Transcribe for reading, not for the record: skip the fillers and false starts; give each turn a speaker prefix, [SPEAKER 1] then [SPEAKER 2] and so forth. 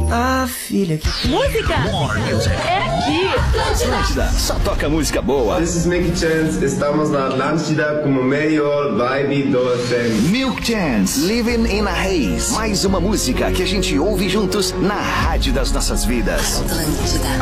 [SPEAKER 1] Ah, filha, que...
[SPEAKER 2] Música é aqui.
[SPEAKER 3] Atlântida, só toca música boa.
[SPEAKER 4] This is Milk Chance, estamos na Atlântida como melhor vibe do FM.
[SPEAKER 3] Milk Chance, Living in a Haze. Mais uma música que a gente ouve juntos na rádio das nossas vidas.
[SPEAKER 5] Atlântida.